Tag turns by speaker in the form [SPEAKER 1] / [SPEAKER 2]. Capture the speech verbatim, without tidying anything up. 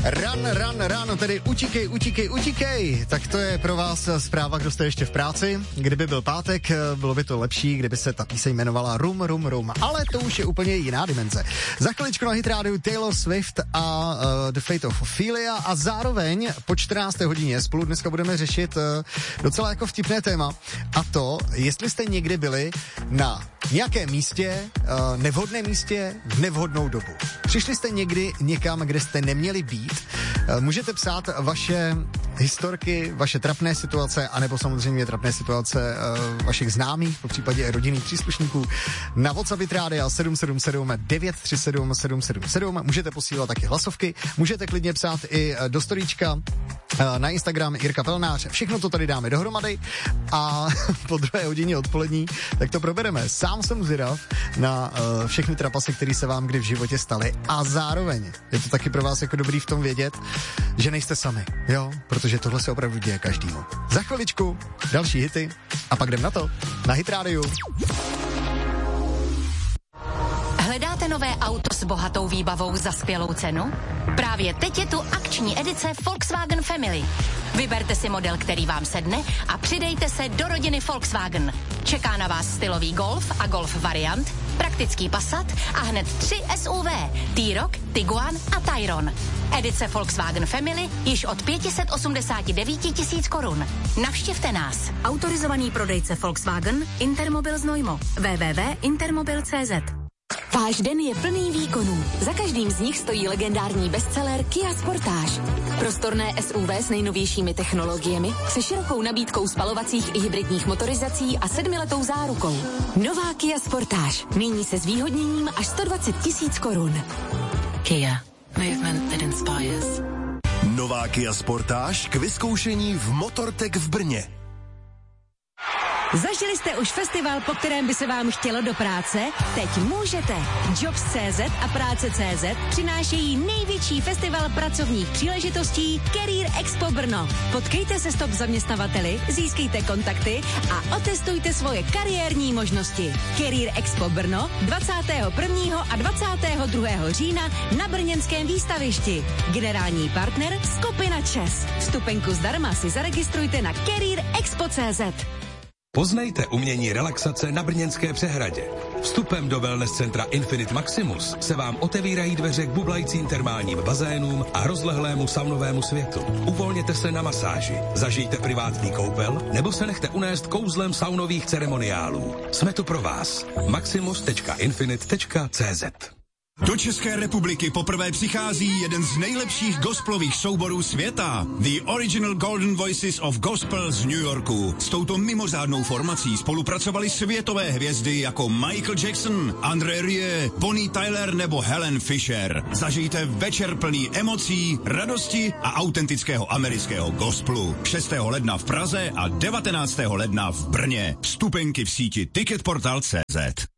[SPEAKER 1] Run, run, run, tedy utíkej, utíkej, utíkej. Tak to je pro vás zpráva, kdo jste ještě v práci. Kdyby byl pátek, bylo by to lepší, kdyby se ta píseň jmenovala Rum, Rum, Rum. Ale to už je úplně jiná dimenze. Za chviličku na Hit Radio Taylor Swift a uh, The Fate of Ophelia a zároveň po čtrnácté hodině spolu dneska budeme řešit uh, docela jako vtipné téma. A to, jestli jste někdy byli na nějakém místě, uh, nevhodném místě, v nevhodnou dobu. Přišli jste někdy někam, kde jste neměli být. Uh, můžete psát vaše historky, vaše trapné situace, anebo samozřejmě trapné situace uh, vašich známých, po případě rodinných příslušníků na WhatsApp Rádia sedm sedm sedm devět tři sedm sedm sedm sedm. Můžete posílat taky hlasovky, můžete klidně psát i do storíčka na Instagram Jirka Pelnář. Všechno to tady dáme dohromady a po druhé hodině odpolední tak to probereme. Sám jsem zvědav na uh, všechny trapasy, které se vám kdy v životě staly a zároveň je to taky pro vás jako dobrý v tom vědět, že nejste sami, jo, protože tohle se opravdu děje každému. Za chviličku další hity a pak jdem na to, na Hit Radio.
[SPEAKER 2] Hledáte nové auto s bohatou výbavou za skvělou cenu? Právě teď je tu akční edice Volkswagen Family. Vyberte si model, který vám sedne a přidejte se do rodiny Volkswagen. Čeká na vás stylový Golf a Golf variant, praktický Passat a hned tři S U V, T-Roc, Tiguan a Tayron. Edice Volkswagen Family již od pět set osmdesát devět tisíc korun. Navštivte nás. Autorizovaný prodejce Volkswagen Intermobil Znojmo. w w w tečka intermobil tečka c z. Váš den je plný výkonů. Za každým z nich stojí legendární bestseller Kia Sportage. Prostorné S U V s nejnovějšími technologiemi, se širokou nabídkou spalovacích i hybridních motorizací a sedmiletou zárukou. Nová Kia Sportage. Nyní se zvýhodněním až sto dvacet tisíc korun. Kia. Movement that inspires.
[SPEAKER 3] Nová Kia Sportage k vyzkoušení v Motortech v Brně.
[SPEAKER 4] Zažili jste už festival, po kterém by se vám chtělo do práce? Teď můžete. Jobs tečka cé zet a práce tečka cé zet přinášejí největší festival pracovních příležitostí Career Expo Brno. Potkejte se s top zaměstnavateli, získejte kontakty a otestujte svoje kariérní možnosti. Career Expo Brno dvacátého prvního a dvacátého druhého října na brněnském výstavišti. Generální partner skupina ČES. Vstupenku zdarma si zaregistrujte na career expo tečka cé zet.
[SPEAKER 5] Poznejte umění relaxace na Brněnské přehradě. Vstupem do wellness centra Infinite Maximus se vám otevírají dveře k bublajícím termálním bazénům a rozlehlému saunovému světu. Uvolněte se na masáži, zažijte privátní koupel nebo se nechte unést kouzlem saunových ceremoniálů. Jsme tu pro vás. maximus tečka infinite tečka cé zet.
[SPEAKER 6] Do České republiky poprvé přichází jeden z nejlepších gospelových souborů světa. The Original Golden Voices of Gospel z New Yorku. S touto mimořádnou formací spolupracovali světové hvězdy jako Michael Jackson, André Rieu, Bonnie Tyler nebo Helen Fisher. Zažijte večer plný emocí, radosti a autentického amerického gospelu. šestého ledna v Praze a devatenáctého ledna v Brně. Vstupenky v síti Ticketportal tečka cé zet.